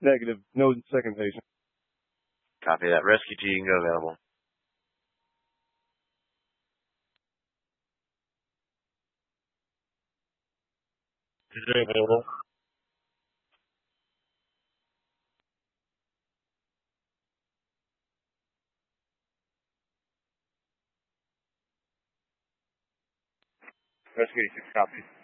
Negative. No second patient. Copy that. Rescue team, go available. Is it available? Rescue 6 copies.